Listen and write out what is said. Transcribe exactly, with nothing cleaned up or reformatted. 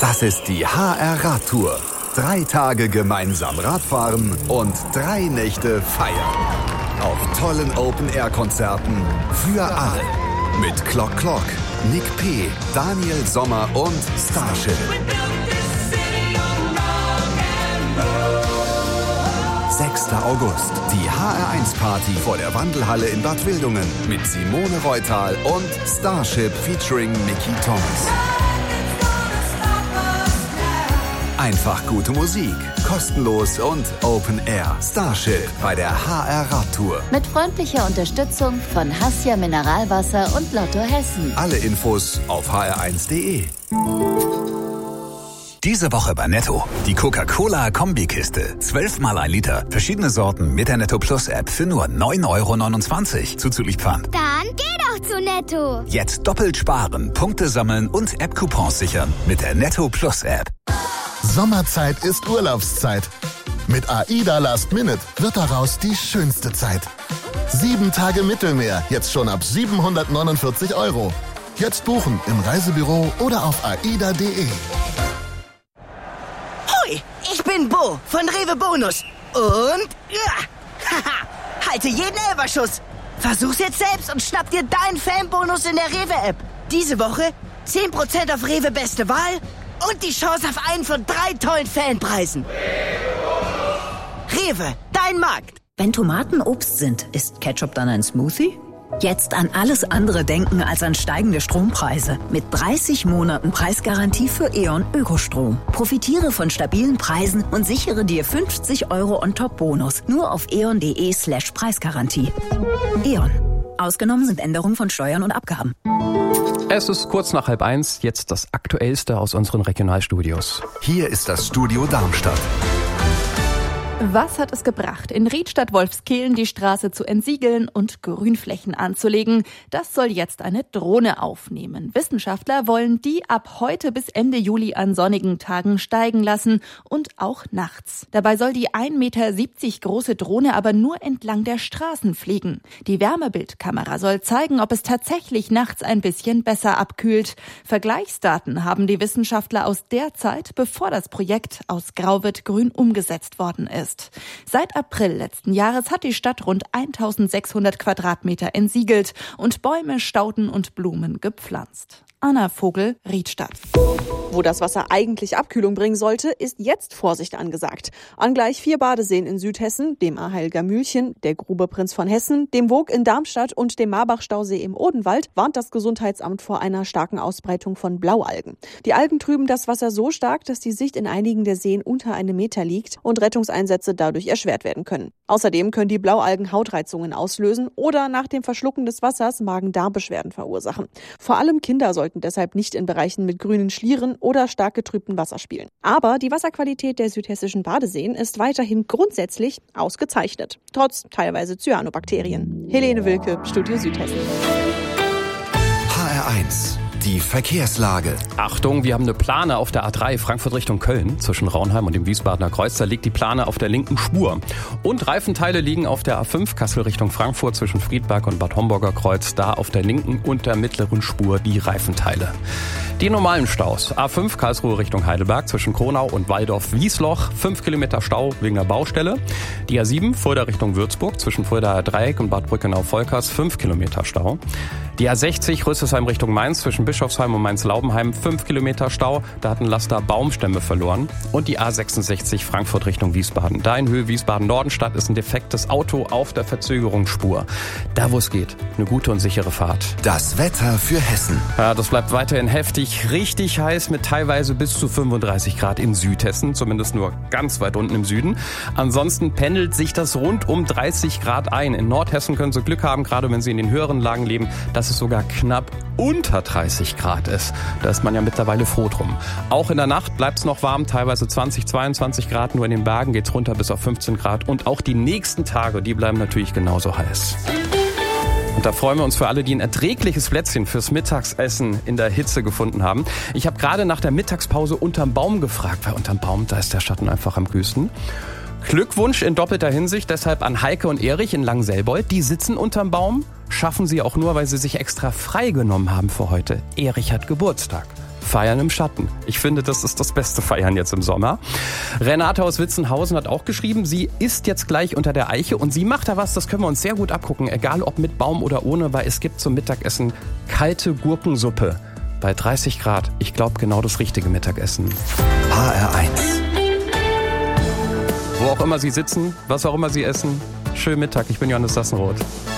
Das ist die H R Radtour. Drei Tage gemeinsam Radfahren und drei Nächte feiern. Auf tollen Open-Air-Konzerten für alle. Mit Clock Clock, Nick P., Daniel Sommer und Starship. sechster August, die H R eins Party vor der Wandelhalle in Bad Wildungen mit Simone Reutal und Starship featuring Mickey Thomas. Einfach gute Musik, kostenlos und Open Air. Starship bei der H R Radtour. Mit freundlicher Unterstützung von Hassia Mineralwasser und Lotto Hessen. Alle Infos auf h r eins punkt d e. Diese Woche bei Netto. Die Coca-Cola-Kombikiste. Zwölfmal ein Liter. Verschiedene Sorten mit der Netto Plus App für nur neun Euro neunundzwanzig. Zuzüglich Pfand. Dann geh doch zu Netto. Jetzt doppelt sparen, Punkte sammeln und App-Coupons sichern mit der Netto Plus App. Sommerzeit ist Urlaubszeit. Mit AIDA Last Minute wird daraus die schönste Zeit. Sieben Tage Mittelmeer, jetzt schon ab siebenhundertneunundvierzig Euro. Jetzt buchen im Reisebüro oder auf aida punkt de. Hoi, ich bin Bo von Rewe Bonus. Und ja, haha, halte jeden Elferschuss. Versuch's jetzt selbst und schnapp dir deinen Fanbonus in der Rewe-App. Diese Woche zehn Prozent auf Rewe Beste Wahl und die Chance auf einen von drei tollen Fanpreisen. Rewe, dein Markt. Wenn Tomaten Obst sind, ist Ketchup dann ein Smoothie? Jetzt an alles andere denken als an steigende Strompreise. Mit dreißig Monaten Preisgarantie für E.ON Ökostrom. Profitiere von stabilen Preisen und sichere dir fünfzig Euro On-Top-Bonus. Nur auf eon punkt de slash Preisgarantie. E.ON. Ausgenommen sind Änderungen von Steuern und Abgaben. Es ist kurz nach halb eins, jetzt das Aktuellste aus unseren Regionalstudios. Hier ist das Studio Darmstadt. Was hat es gebracht, in Riedstadt-Wolfskehlen die Straße zu entsiegeln und Grünflächen anzulegen? Das soll jetzt eine Drohne aufnehmen. Wissenschaftler wollen die ab heute bis Ende Juli an sonnigen Tagen steigen lassen und auch nachts. Dabei soll die ein Meter siebzig große Drohne aber nur entlang der Straßen fliegen. Die Wärmebildkamera soll zeigen, ob es tatsächlich nachts ein bisschen besser abkühlt. Vergleichsdaten haben die Wissenschaftler aus der Zeit, bevor das Projekt aus Grau wird grün umgesetzt worden ist. Seit April letzten Jahres hat die Stadt rund eintausendsechshundert Quadratmeter entsiegelt und Bäume, Stauden und Blumen gepflanzt. Anna Vogel, Riedstadt. Wo das Wasser eigentlich Abkühlung bringen sollte, ist jetzt Vorsicht angesagt. An gleich vier Badeseen in Südhessen, dem Aheilger-Mühlchen, der Grube Prinz von Hessen, dem Voog in Darmstadt und dem Marbach-Stausee im Odenwald warnt das Gesundheitsamt vor einer starken Ausbreitung von Blaualgen. Die Algen trüben das Wasser so stark, dass die Sicht in einigen der Seen unter einem Meter liegt und Rettungseinsätze dadurch erschwert werden können. Außerdem können die Blaualgen Hautreizungen auslösen oder nach dem Verschlucken des Wassers Magen-Darm-Beschwerden verursachen. Vor allem Kinder sollten deshalb nicht in Bereichen mit grünen Schlieren oder stark getrübtem Wasser spielen. Aber die Wasserqualität der südhessischen Badeseen ist weiterhin grundsätzlich ausgezeichnet, trotz teilweise Cyanobakterien. Helene Wilke, Studio Südhessen. H R eins. Die Verkehrslage. Achtung, wir haben eine Plane auf der A drei Frankfurt Richtung Köln. Zwischen Raunheim und dem Wiesbadener Kreuz, da liegt die Plane auf der linken Spur. Und Reifenteile liegen auf der A fünf Kassel Richtung Frankfurt zwischen Friedberg und Bad Homburger Kreuz. Da auf der linken und der mittleren Spur die Reifenteile. Die normalen Staus. A fünf Karlsruhe Richtung Heidelberg zwischen Kronau und Waldorf-Wiesloch. fünf Kilometer Stau wegen der Baustelle. Die A sieben Fulda Richtung Würzburg zwischen Fuldaer Dreieck und Bad Brückenau-Volkers. fünf Kilometer Stau. Die A sechzig Rüsselsheim Richtung Mainz zwischen Bischofsheim und Mainz-Laubenheim. fünf Kilometer Stau. Da hat ein Laster Baumstämme verloren. Und die A sechsundsechzig Frankfurt Richtung Wiesbaden. Da in Höhe Wiesbaden-Nordenstadt ist ein defektes Auto auf der Verzögerungsspur. Da wo es geht. Eine gute und sichere Fahrt. Das Wetter für Hessen. Ja, das bleibt weiterhin heftig, richtig heiß mit teilweise bis zu fünfunddreißig Grad in Südhessen, zumindest nur ganz weit unten im Süden. Ansonsten pendelt sich das rund um dreißig Grad ein. In Nordhessen können Sie Glück haben, gerade wenn Sie in den höheren Lagen leben, dass es sogar knapp unter dreißig Grad ist. Da ist man ja mittlerweile froh drum. Auch in der Nacht bleibt es noch warm, teilweise zwanzig, zweiundzwanzig Grad, nur in den Bergen geht es runter bis auf fünfzehn Grad. Und auch die nächsten Tage, die bleiben natürlich genauso heiß. Und da freuen wir uns für alle, die ein erträgliches Plätzchen fürs Mittagsessen in der Hitze gefunden haben. Ich habe gerade nach der Mittagspause unterm Baum gefragt, weil unterm Baum, da ist der Schatten einfach am größten. Glückwunsch in doppelter Hinsicht deshalb an Heike und Erich in Langselbold. Die sitzen unterm Baum, schaffen sie auch nur, weil sie sich extra frei genommen haben für heute. Erich hat Geburtstag. Feiern im Schatten. Ich finde, das ist das beste Feiern jetzt im Sommer. Renate aus Witzenhausen hat auch geschrieben, sie ist jetzt gleich unter der Eiche und sie macht da was, das können wir uns sehr gut abgucken, egal ob mit Baum oder ohne, weil es gibt zum Mittagessen kalte Gurkensuppe bei dreißig Grad. Ich glaube, genau das richtige Mittagessen. H R eins. Wo auch immer Sie sitzen, was auch immer Sie essen, schönen Mittag. Ich bin Johannes Sassenroth.